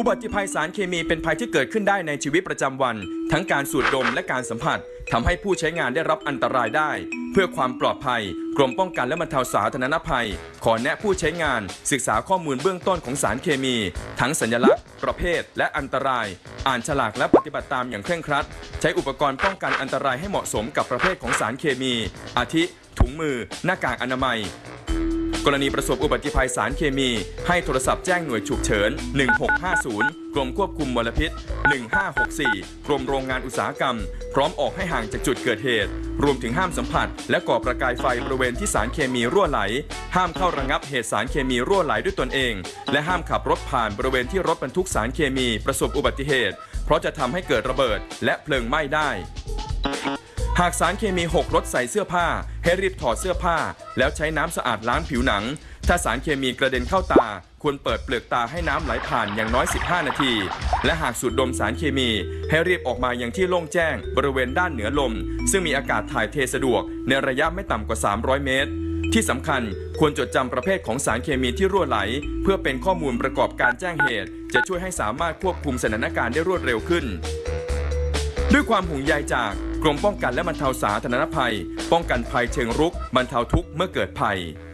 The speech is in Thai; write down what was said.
อุบัติภัยสารเคมีเป็นภัยที่เกิดขึ้นได้ในชีวิตประจำวันทั้งการสูดดมและการสัมผัสทำให้ผู้ใช้งานได้รับอันตรายได้เพื่อความปลอดภัยกรมป้องกันและบรรเทาสาธารณภัยขอแนะผู้ใช้งานศึกษาข้อมูลเบื้องต้นของสารเคมีทั้งสัญลักษณ์ประเภทและอันตรายอ่านฉลากและปฏิบัติตามอย่างเคร่งครัดใช้อุปกรณ์ป้องกันอันตรายให้เหมาะสมกับประเภทของสารเคมีอาทิถุงมือหน้ากากอนามัยกรณีประสบอุบัติภัยสารเคมีให้โทรศัพท์แจ้งหน่วยฉุกเฉิน1650กรมควบคุมมลพิษ1564กรมโรงงานอุตสาหกรรมพร้อมออกให้ห่างจากจุดเกิดเหตุรวมถึงห้ามสัมผัสและก่อประกายไฟบริเวณที่สารเคมีรั่วไหลห้ามเข้าระงับเหตุสารเคมีรั่วไหลด้วยตนเองและห้ามขับรถผ่านบริเวณที่รถบรรทุกสารเคมีประสบอุบัติเหตุเพราะจะทำให้เกิดระเบิดและเพลิงไหม้ได้หากสารเคมีหกรถใส่เสื้อผ้าให้รีบถอดเสื้อผ้าแล้วใช้น้ำสะอาดล้างผิวหนังถ้าสารเคมีกระเด็นเข้าตาควรเปิดเปลือกตาให้น้ำไหลผ่านอย่างน้อย15นาทีและหากสูดดมสารเคมีให้รีบออกมาอย่างที่โล่งแจ้งบริเวณด้านเหนือลมซึ่งมีอากาศถ่ายเทสะดวกในระยะไม่ต่ำกว่า300เมตรที่สำคัญควรจดจำประเภทของสารเคมีที่รั่วไหลเพื่อเป็นข้อมูลประกอบการแจ้งเหตุจะช่วยให้สามารถควบคุมสถานการณ์ได้รวดเร็วขึ้นด้วยความห่วงใยจากกรมป้องกันและบรรเทาสาธารณภัยป้องกันภัยเชิงรุกบรรเทาทุกข์เมื่อเกิดภัย